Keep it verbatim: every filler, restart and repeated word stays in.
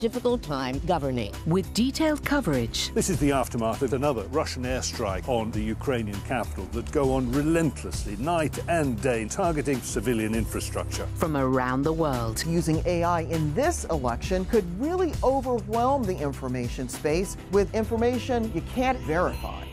difficult time governing. With detailed coverage. This is the aftermath of another Russian airstrike on the Ukrainian capital that go on relentlessly, night and day, targeting civilian infrastructure. From around the world. Using A I in this election could really overwhelm the information space with information you can't verify.